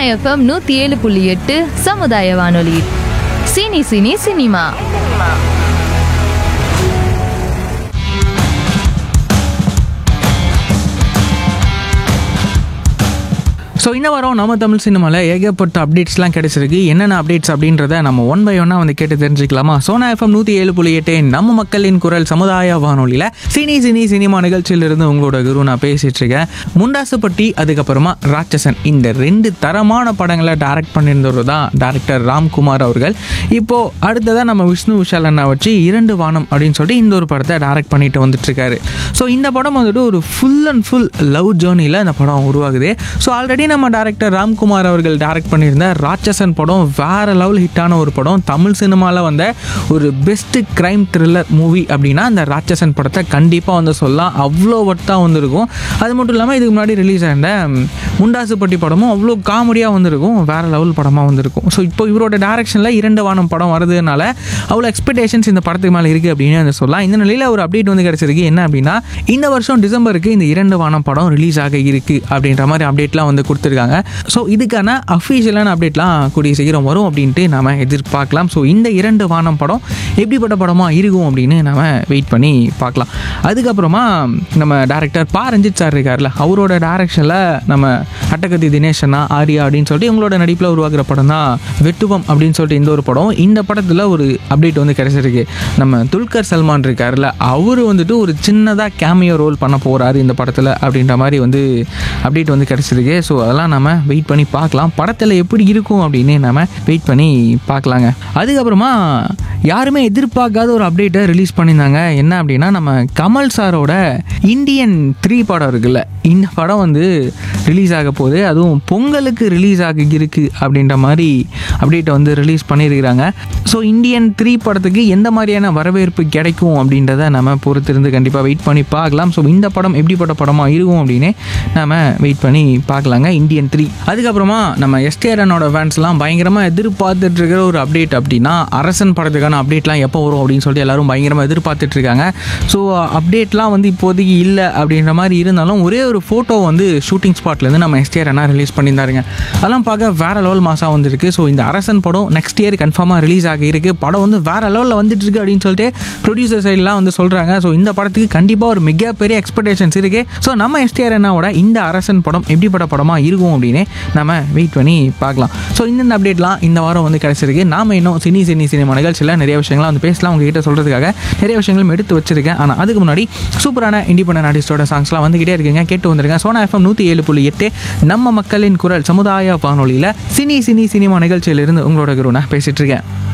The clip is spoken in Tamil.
எஃப்எம் 107.8 சமுதாய வானொலி. Cine cine cinema. ஸோ இந்த வாரம் நம்ம தமிழ் சினிமாவில் ஏகப்பட்ட அப்டேட்ஸ்லாம் கிடைச்சிருக்கு. என்னென்ன அப்டேட்ஸ் அப்படின்றத நம்ம ஒன் பை ஒன்னாக வந்து கேட்டு தெரிஞ்சுக்கலாமா? சோனா எஃப்எம் 107.8 நம்ம மக்களின் குரல் சமுதாய வானொலியில் சினி சினி சினிமா நிகழ்ச்சியிலிருந்து உங்களோட குரு நான் பேசிகிட்டு இருக்கேன். முண்டாசுப்பட்டி அதுக்கப்புறமா ராட்சசன் இந்த 2 தரமான படங்களை டைரக்ட் பண்ணியிருந்தவர் தான் டைரக்டர் ராம்குமார் அவர்கள். இப்போது அடுத்ததாக நம்ம விஷ்ணு விஷால் அண்ணா வச்சு 2 வானம் அப்படின்னு சொல்லிட்டு இந்த ஒரு படத்தை டைரக்ட் பண்ணிட்டு வந்துட்டுருக்காரு. ஸோ இந்த படம் வந்துட்டு ஒரு ஃபுல் அண்ட் ஃபுல் லவ் ஜேர்னியில் இந்த படம் உருவாகுது. ஸோ ஆல்ரெடி நம்ம டைரக்டர் ராம்குமார் அவர்கள் டைரக்ட் பண்ணியிருந்த ராட்சசன் படம் வேற லெவல் ஹிட்டான ஒரு படம். தமிழ் சினிமாவில் வந்த ஒரு பெஸ்ட் கிரைம் த்ரில்லர் மூவி அப்படின்னா அந்த ராட்சசன் படத்தை கண்டிப்பாக வந்து சொல்லலாம். அவ்வளோ ஒர்த்தாக வந்திருக்கும். அது மட்டும் இல்லாமல் இதுக்கு முன்னாடி ரிலீஸ் ஆயிருந்த முண்டாசுப்பட்டி படமும் அவ்வளோ காமெடியாக வந்திருக்கும், வேற லெவல் படமாக வந்திருக்கும். ஸோ இப்போ இவரோட டைரக்ஷனில் 2 வானம் படம் வரதுனால அவ்வளோ எக்ஸ்பெக்டேஷன்ஸ் இந்த படத்துக்கு மேலே இருக்குது அப்படின்னு வந்து சொல்லலாம். இந்த நிலையில் ஒரு அப்டேட் வந்து கிடச்சிருக்கு. என்ன அப்படின்னா இந்த வருஷம் டிசம்பருக்கு இந்த 2 வானம் படம் ரிலீஸ் ஆக இருக்குது அப்படின்ற மாதிரி அப்டேட்லாம் வந்து கொடுத்துருக்காங்க. ஸோ இதுக்கான அஃபிஷியலான அப்டேட்லாம் கூடிய சீக்கிரம் வரும் அப்படின்ட்டு நம்ம எதிர்பார்க்கலாம். ஸோ இந்த 2 வானம் படம் எப்படிப்பட்ட படமாக இருக்கும் அப்படின்னு நம்ம வெயிட் பண்ணி பார்க்கலாம். அதுக்கப்புறமா நம்ம டைரக்டர் பா ரஞ்சித் சார் இருக்கார்ல, அவரோட டைரக்ஷனில் நம்ம அட்டகத்தி தினேஷ் அண்ணா, ஆர்யா அப்படின்னு சொல்லிட்டு இவங்களோட நடிப்பில் உருவாக்குற படம் தான் வெட்டுவம் அப்படின்னு சொல்லிட்டு இந்த ஒரு படம். இந்த படத்தில் ஒரு அப்டேட் வந்து கிடைச்சிருக்கு. நம்ம துல்கர் சல்மான் இருக்கார்ல, அவர் வந்துட்டு ஒரு சின்னதாக கேமியோ ரோல் பண்ண போகிறாரு இந்த படத்தில் அப்படின்ற மாதிரி வந்து அப்டேட் வந்து கிடைச்சிருக்கு. ஸோ அதெல்லாம் நம்ம வெயிட் பண்ணி பார்க்கலாம். படத்தில் எப்படி இருக்கும் அப்படின்னு நம்ம வெயிட் பண்ணி பார்க்கலாங்க. அதுக்கப்புறமா யாருமே எதிர்பார்க்காத ஒரு அப்டேட்டை ரிலீஸ் பண்ணியிருந்தாங்க. என்ன அப்படின்னா நம்ம கமல் சாரோட இந்தியன் 3 படம் இருக்குல்ல, இந்த படம் வந்து ரிலீஸ் ஆக போகுது. அதுவும் பொங்கலுக்கு ரிலீஸ் ஆக இருக்குது அப்படின்ற மாதிரி அப்டேட்டை வந்து ரிலீஸ் பண்ணியிருக்கிறாங்க. ஸோ இந்தியன் 3 படத்துக்கு எந்த மாதிரியான வரவேற்பு கிடைக்கும் அப்படின்றத நம்ம பொறுத்திருந்து கண்டிப்பாக வெயிட் பண்ணி பார்க்கலாம். ஸோ இந்த படம் எப்படிப்பட்ட படமாக இருக்கும் அப்படின்னு நம்ம வெயிட் பண்ணி பார்க்கலாங்க. இந்தியன் 3 அதுக்கப்புறமா நம்ம எஸ்டிஆர்எனோட ஃபேன்ஸ்லாம் பயங்கரமாக எதிர்பார்த்துட்டு இருக்கிற ஒரு அப்டேட் அப்படின்னா அரசன் படத்துக்கான அப்டேட்லாம் எப்போ வரும் அப்படின்னு சொல்லிட்டு எல்லாரும் பயங்கரமாக எதிர்பார்த்துட்டு இருக்காங்க. ஸோ அப்டேட்லாம் வந்து இப்போதைக்கு இல்லை அப்படின்ற மாதிரி இருந்தாலும் ஒரே ஒரு ஃபோட்டோ வந்து ஷூட்டிங் ஸ்பாட்லேருந்து நம்ம எஸ்டிஆர்எனா ரிலீஸ் பண்ணியிருந்தாருங்க. அதெல்லாம் பார்க்க வேற லெவல் மாசாக வந்துருக்கு. ஸோ இந்த அரசன் படம் நெக்ஸ்ட் இயர் கன்ஃபார்மாக ரிலீஸ் ஆகி இருக்குது. படம் வந்து வேற லெவலில் வந்துட்டு இருக்கு அப்படின்னு சொல்லிட்டு ப்ரொடியூசர் சைட்லாம் வந்து சொல்கிறாங்க. ஸோ இந்த படத்துக்கு கண்டிப்பாக ஒரு மிகப்பெரிய எக்ஸ்பெக்டேஷன்ஸ் இருக்குது. ஸோ நம்ம எஸ்டிஆர்எனாவோட இந்த அரசன் படம் எப்படிப்பட்ட படமாக இருக்கும் அப்படின்னு நம்ம வெயிட் பண்ணி பார்க்கலாம். ஸோ இந்த அப்டேட்லாம் இந்த வாரம் வந்து கிடைச்சிருக்கு. நாம இன்னும் சினிமா நிகழ்ச்சியில் நிறைய விஷயங்கள்லாம் வந்து பேசலாம். உங்ககிட்ட சொல்கிறதுக்காக நிறைய விஷயங்களும் எடுத்து வச்சிருக்கேன். ஆனால் அதுக்கு முன்னாடி சூப்பரான இண்டிபெண்டன்ட் ஆர்டிஸ்டோட சாங்ஸ்லாம் வந்துகிட்டே இருக்குங்க, கேட்டு வந்துருக்கேன். சோனா எஃப்எம் 107.8 நம்ம மக்களின் குரல் சமுதாய வானொலியில் சினிமா நிகழ்ச்சியிலிருந்து உங்களோட குரு நான் பேசிட்டு இருக்கேன்.